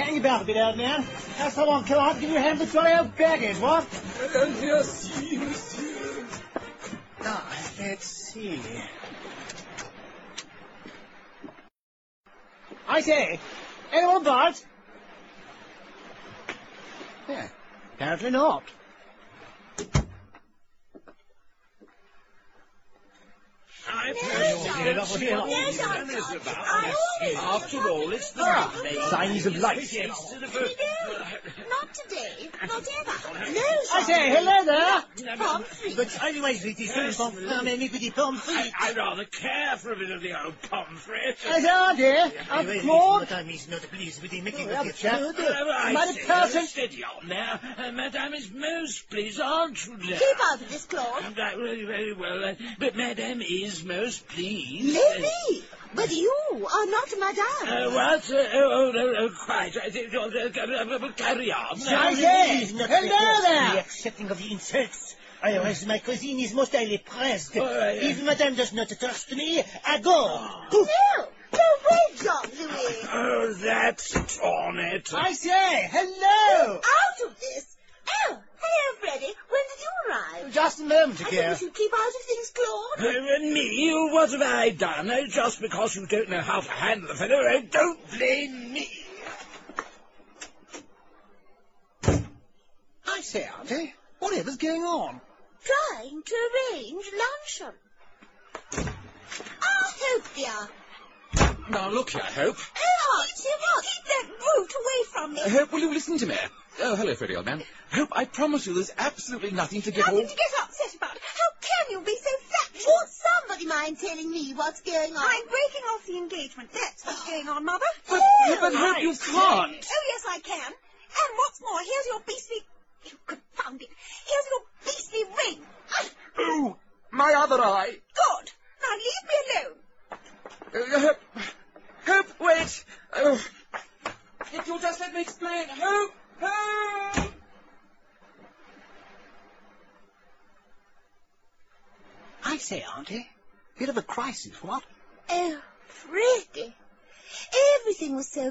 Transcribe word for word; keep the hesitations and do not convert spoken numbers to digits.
hang about a bit, old man. Now, someone come out and give you a hand with jolly old baggage, what? Uh, merci, monsieur. Ah, let's see. I say, anyone bite? Yeah, apparently not. I've No, heard no, of no, it. no, I always After all, it's the Ah, nickname. signs of life. Instead of No, a... not today, not ever. No, I say, hello there. Pomfrey. But anyways, it is very fun. I mean, with the pommes I, frites. I rather care for a bit of the old pomfret. I say, auntie, I'm Claude. Madame is not pleased with the making Oh, of the chap. absolutely. I Madame say, Carson. steady on there. Uh, Madame is most pleased, aren't you, dear? Keep out of this, Claude. And I very, very well, uh, but Madame is most pleased. Maybe, but you are not Madame. Uh, what? Uh, oh, oh, no, no, quite. I think, uh, uh, uh, carry on. I say, hello there. The accepting of the insults. Otherwise, my cousin is most highly pressed. Oh, yeah. If Madame does not trust me, I go. Poof. No, no way, John Louis. Oh, that's torn it. I say, hello. Out of this. Oh, hello, Freddie. When did you arrive? Just a moment I ago. think you should keep out of things, Claude. Uh, and me? What have I done? Uh, just because you don't know how to handle the fellow, uh, don't blame me. I say, auntie, whatever's going on? Trying to arrange luncheon. Ah, Hope, dear. Now, look here, Hope. Oh, Archie, what? Keep that brute away from me. Uh, Hope, will you listen to me? Oh, hello, Freddie, old man. Hope, I promise you there's absolutely nothing to get all... Nothing to get upset about. How can you be so factual? Would somebody mind telling me what's going on? I'm breaking off the engagement. That's what's going on, Mother. But, but Hope, you can't. Oh, yes, I can. And what's more, here's your beastly... You confound it. Here's your beastly ring. Oh, my other eye. Good. Now leave me alone. Uh, Hope, Hope, wait. Oh, if you'll just let me explain. Hope, Hope. I say, auntie, bit of a crisis, what? Oh, Freddie. Everything was so